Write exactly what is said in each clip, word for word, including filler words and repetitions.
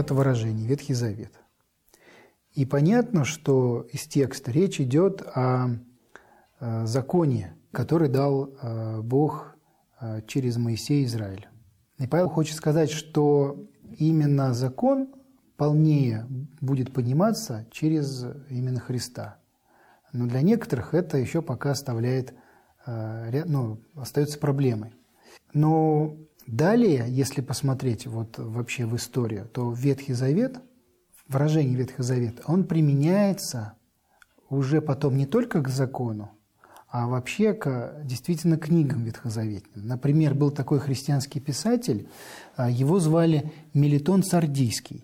это выражение «Ветхий Завет». И понятно, что из текста речь идет о законе, который дал Бог через Моисея Израилю. И Павел хочет сказать, что именно закон полнее будет пониматься через именно Христа. Но для некоторых это еще пока оставляет, ну, остается проблемой. Но далее, если посмотреть вот вообще в историю, то Ветхий Завет, выражение Ветхий Завет, он применяется уже потом не только к закону, а вообще к действительно книгам ветхозаветным. Например, был такой христианский писатель, его звали Мелитон Сардийский.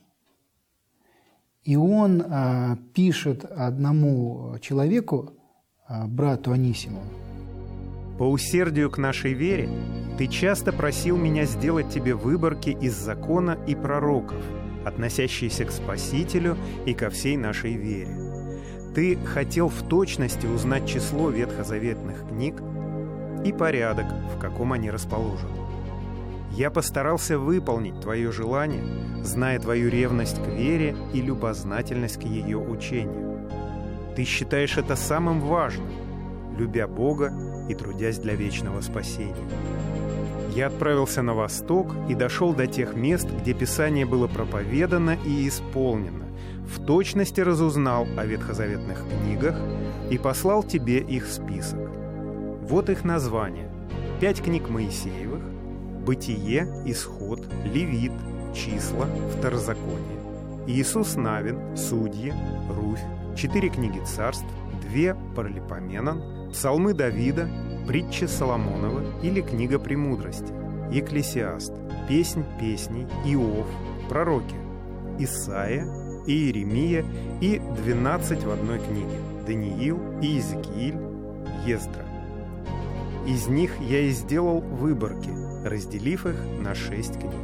И он а, пишет одному человеку, а, брату Анисиму: «По усердию к нашей вере ты часто просил меня сделать тебе выборки из закона и пророков, относящиеся к Спасителю и ко всей нашей вере. Ты хотел в точности узнать число ветхозаветных книг и порядок, в каком они расположены. Я постарался выполнить твое желание, зная твою ревность к вере и любознательность к ее учению. Ты считаешь это самым важным, любя Бога и трудясь для вечного спасения. Я отправился на восток и дошел до тех мест, где Писание было проповедано и исполнено, в точности разузнал о ветхозаветных книгах и послал тебе их список. Вот их названия: пять книг Моисеевых, Бытие, Исход, Левит, Числа, Второзаконие, Иисус Навин, Судьи, Руфь, четыре книги Царств, две Паралипоменон, Псалмы Давида, Притчи Соломонова или Книга Премудрости, Екклесиаст, Песнь песней, Иов, Пророки, Исаия, Иеремия и двенадцать в одной книге, Даниил, Иезекииль, Ездра. Из них я и сделал выборки, разделив их на шесть книг».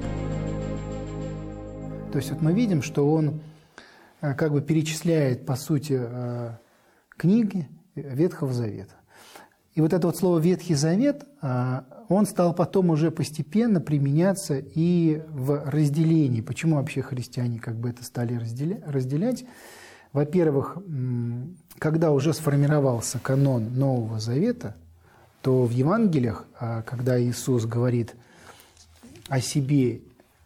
То есть вот мы видим, что он как бы перечисляет, по сути, книги Ветхого Завета. И вот это вот слово «Ветхий Завет», он стал потом уже постепенно применяться и в разделении. Почему вообще христиане как бы это стали разделять? Во-первых, когда уже сформировался канон Нового Завета, то в Евангелиях, когда Иисус говорит о себе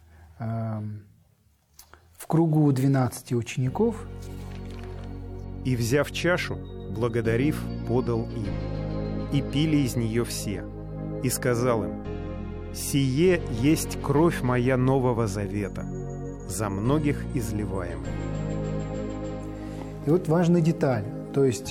в кругу двенадцати учеников: «И, взяв чашу, благодарив, подал им, и пили из нее все, и сказал им: сие есть кровь моя Нового Завета, за многих изливаемая». И вот важная деталь, то есть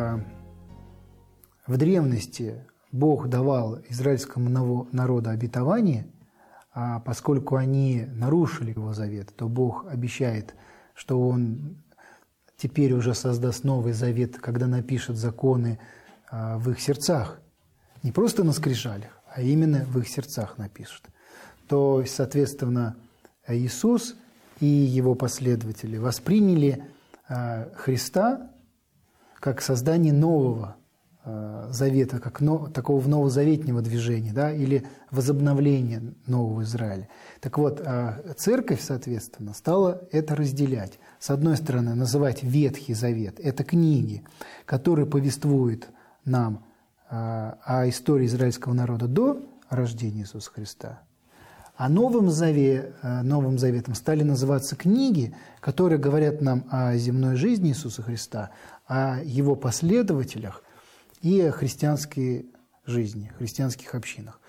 в древности Бог давал израильскому народу обетование, а поскольку они нарушили его завет, то Бог обещает, что Он теперь уже создаст новый завет, когда напишет законы в их сердцах. Не просто на скрижалях, а именно в их сердцах напишет. То, соответственно, Иисус и его последователи восприняли Христа как создание нового завета, как но, такого новозаветнего движения, да, или возобновления нового Израиля. Так вот, церковь, соответственно, стала это разделять. С одной стороны, называть Ветхий Завет – это книги, которые повествуют нам о истории израильского народа до рождения Иисуса Христа. А Новым, Заве, Новым Заветом стали называться книги, которые говорят нам о земной жизни Иисуса Христа, о его последователях и о христианской жизни, христианских общинах.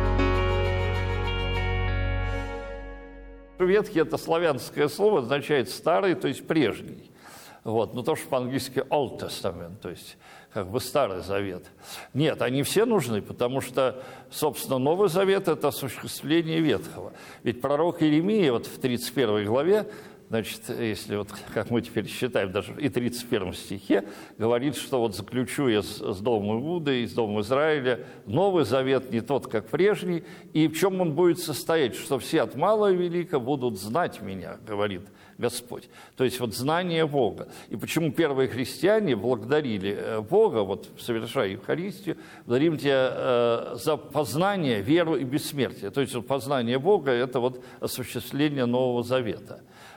Ветхий – это славянское слово, означает «старый», то есть «прежний». Вот. Ну, то, что по-английски Old Testament, то есть как бы Старый Завет. Нет, они все нужны, потому что, собственно, Новый Завет – это осуществление Ветхого. Ведь пророк Иеремия вот в тридцать первой главе, значит, если вот, как мы теперь считаем, даже и тридцать первом стихе, говорит, что вот заключу я с, с Домом Иуды и с Домом Израиля Новый Завет, не тот, как прежний, и в чем он будет состоять, что все от мала и велика будут знать меня, говорит Господь. То есть вот знание Бога. И почему первые христиане благодарили Бога, вот совершая Евхаристию, благодарим Тебя э, за познание, веру и бессмертие. То есть вот познание Бога – это вот осуществление Нового Завета.